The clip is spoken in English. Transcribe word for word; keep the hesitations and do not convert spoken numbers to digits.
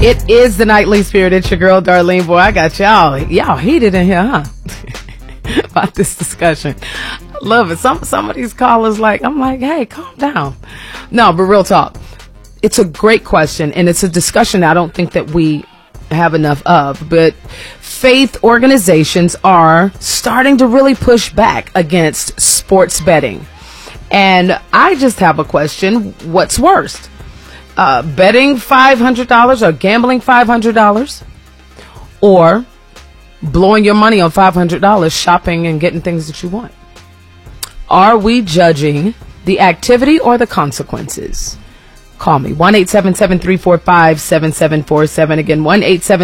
It is the Nightly Spirit. It's your girl, Darlene. Boy, I got y'all, y'all heated in here, huh? About this discussion. Love it. Some, some of these callers, like, I'm like, hey, calm down. No, but real talk. It's a great question, and it's a discussion I don't think that we have enough of, but faith organizations are starting to really push back against sports betting. And I just have a question. What's worst? Uh, betting five hundred dollars or gambling five hundred dollars, or blowing your money on five hundred dollars shopping and getting things that you want? Are we judging the activity or the consequences? Call me, one eight seven seven, three four five, seven seven four seven. Again, one eight seven